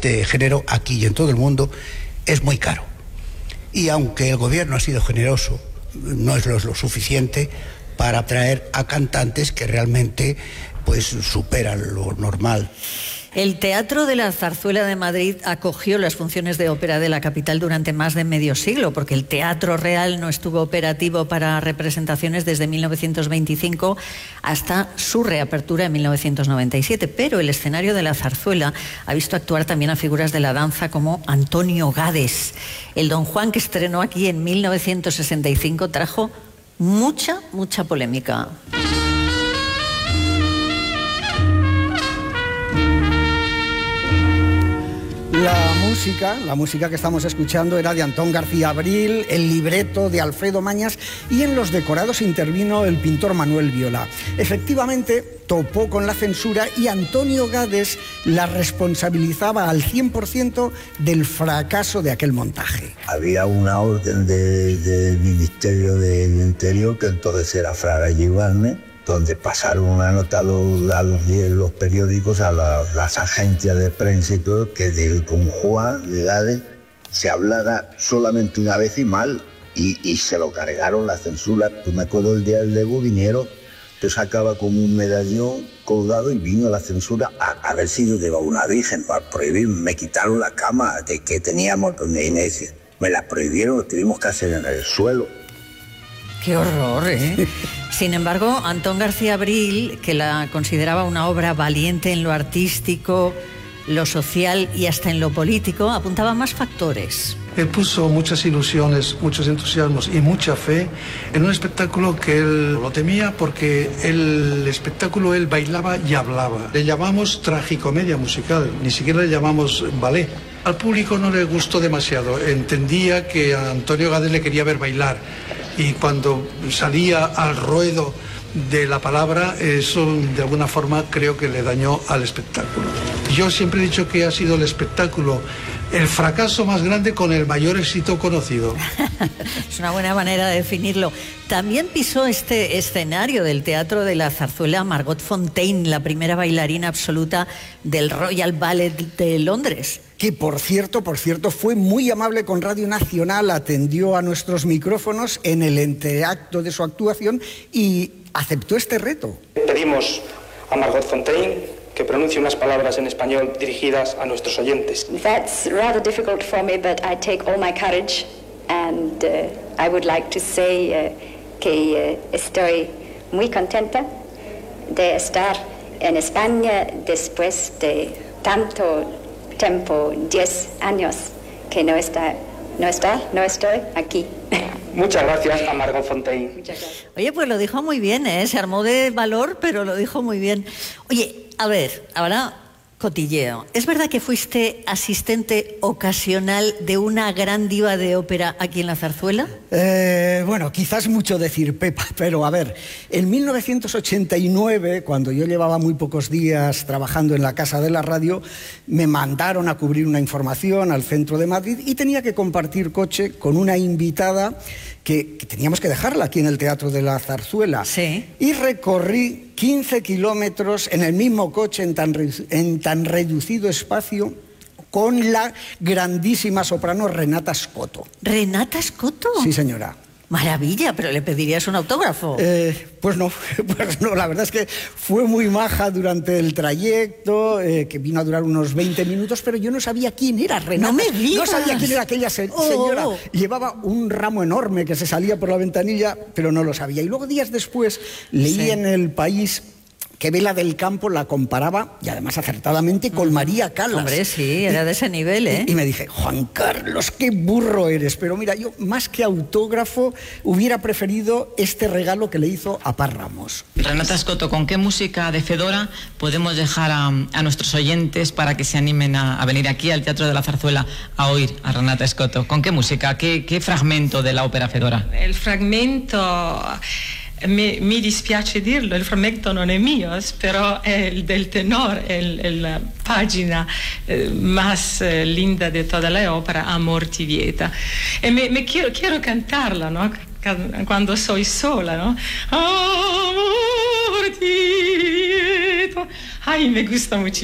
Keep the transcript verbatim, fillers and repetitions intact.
este género aquí y en todo el mundo es muy caro. Y aunque el gobierno ha sido generoso, no es lo, lo suficiente para atraer a cantantes que realmente pues superan lo normal. El Teatro de la Zarzuela de Madrid acogió las funciones de ópera de la capital durante más de medio siglo, porque el Teatro Real no estuvo operativo para representaciones desde mil novecientos veinticinco hasta su reapertura en mil novecientos noventa y siete. Pero el escenario de la zarzuela ha visto actuar también a figuras de la danza como Antonio Gades. El Don Juan, que estrenó aquí en mil novecientos sesenta y cinco, trajo mucha, mucha polémica. La música, la música que estamos escuchando era de Antón García Abril, el libreto de Alfredo Mañas y en los decorados intervino el pintor Manuel Viola. Efectivamente, topó con la censura y Antonio Gades la responsabilizaba al cien por ciento del fracaso de aquel montaje. Había una orden de, del Ministerio del Interior, que entonces era Fraga Giovanni, donde pasaron una nota a los, a los, los periódicos, a la, las agencias de prensa y todo, que del Don Juan de Gades se hablara solamente una vez y mal, y, y se lo cargaron la censura. Pues me acuerdo el día del debut, vinieron, yo sacaba como un medallón colgado y vino la censura a haber sido de una virgen para prohibir. Me quitaron la cama de que teníamos con Inés, me la prohibieron, lo tuvimos que hacer en el suelo. ¡Qué horror!, ¿eh? Sin embargo, Antón García Abril, que la consideraba una obra valiente en lo artístico, lo social y hasta en lo político, apuntaba más factores. Él puso muchas ilusiones, muchos entusiasmos y mucha fe en un espectáculo que él lo temía, porque el espectáculo él bailaba y hablaba. Le llamamos tragicomedia musical, ni siquiera le llamamos ballet. Al público no le gustó demasiado, entendía que a Antonio Gades le quería ver bailar. Y cuando salía al ruedo de la palabra, eso de alguna forma creo que le dañó al espectáculo. Yo siempre he dicho que ha sido el espectáculo el fracaso más grande con el mayor éxito conocido. Es una buena manera de definirlo. También pisó este escenario del Teatro de la Zarzuela Margot Fonteyn, la primera bailarina absoluta del Royal Ballet de Londres. Que por cierto, por cierto, fue muy amable con Radio Nacional, atendió a nuestros micrófonos en el entreacto de su actuación y aceptó este reto. Pedimos a Margot Fonteyn que pronuncie unas palabras en español dirigidas a nuestros oyentes. That's rather difficult for me, but I take all my courage and uh, I would like to say uh, que uh, estoy muy contenta de estar en España después de tanto tiempo, diez años, que no está, no está, no estoy aquí. Muchas gracias a Margot Fonteyn. Oye, pues lo dijo muy bien, ¿eh? Se armó de valor, pero lo dijo muy bien. Oye, a ver, ahora cotilleo. ¿Es verdad que fuiste asistente ocasional de una gran diva de ópera aquí en la Zarzuela? Eh, bueno, quizás mucho decir, Pepa, pero a ver, en mil novecientos ochenta y nueve, cuando yo llevaba muy pocos días trabajando en la Casa de la Radio, me mandaron a cubrir una información al centro de Madrid y tenía que compartir coche con una invitada que, que teníamos que dejarla aquí en el Teatro de la Zarzuela. Sí. Y recorrí quince kilómetros en el mismo coche, en tan, en tan reducido espacio, con la grandísima soprano Renata Scotto. ¿Renata Scotto? Sí, señora. Maravilla, pero ¿le pedirías un autógrafo? Eh, pues no, pues no, la verdad es que fue muy maja durante el trayecto, eh, que vino a durar unos veinte minutos, pero yo no sabía quién era Renata. ¡No me digas! No sabía quién era aquella se oh. señora. Llevaba un ramo enorme que se salía por la ventanilla, pero no lo sabía. Y luego días después leí sí. en El País que Vela del Campo la comparaba, y además acertadamente, con María Callas. Hombre, sí, era de ese nivel, ¿eh? Y, y me dije, Juan Carlos, qué burro eres. Pero mira, yo más que autógrafo hubiera preferido este regalo que le hizo a Paz Ramos. Renata Scotto, ¿con qué música de Fedora podemos dejar a, a nuestros oyentes para que se animen a, a venir aquí al Teatro de la Zarzuela a oír a Renata Scotto? ¿Con qué música? ¿Qué, qué fragmento de la ópera Fedora? El fragmento... Mi, mi dispiace dirlo, il frammento non è mio, però è il del tenor, è la pagina eh, más eh, linda de toda la ópera, Amor ti vieta. E me, me quiero, quiero cantarla, ¿no? Cuando soy sola, ¿no? Amor ti vieta. Ay, me gusta muchísimo.